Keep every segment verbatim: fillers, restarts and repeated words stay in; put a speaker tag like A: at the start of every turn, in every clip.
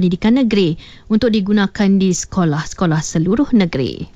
A: pendidikan negeri untuk digunakan di sekolah-sekolah seluruh negeri.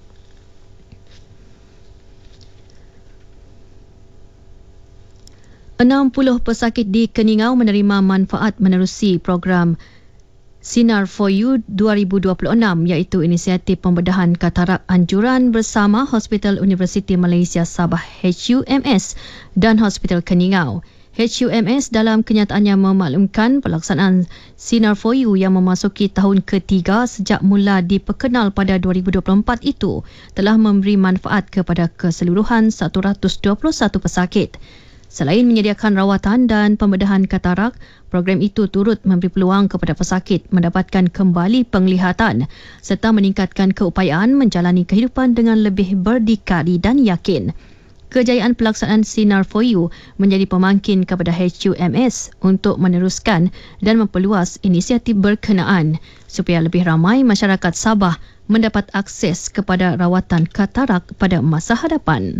A: enam puluh pesakit di Keningau menerima manfaat menerusi program Sinar for You dua ribu dua puluh enam iaitu inisiatif pembedahan katarak anjuran bersama Hospital Universiti Malaysia Sabah H U M S dan Hospital Keningau. H U M S dalam kenyataannya memaklumkan pelaksanaan Sinar for You yang memasuki tahun ketiga sejak mula diperkenal pada dua ribu dua puluh empat itu telah memberi manfaat kepada keseluruhan seratus dua puluh satu pesakit. Selain menyediakan rawatan dan pembedahan katarak, program itu turut memberi peluang kepada pesakit mendapatkan kembali penglihatan serta meningkatkan keupayaan menjalani kehidupan dengan lebih berdikari dan yakin. Kejayaan pelaksanaan Sinar for You menjadi pemangkin kepada H U M S untuk meneruskan dan memperluas inisiatif berkenaan supaya lebih ramai masyarakat Sabah mendapat akses kepada rawatan katarak pada masa hadapan.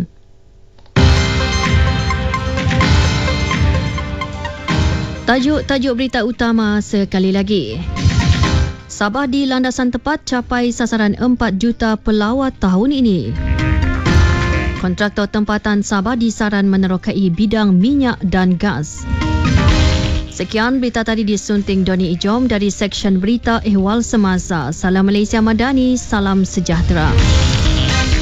A: Tajuk-tajuk berita utama sekali lagi. Sabah di landasan tepat capai sasaran empat juta pelawat tahun ini. Kontraktor tempatan Sabah disaran menerokai bidang minyak dan gas. Sekian berita tadi disunting Doni Ijom dari Seksyen Berita Ehwal Semasa. Salam Malaysia Madani, salam sejahtera.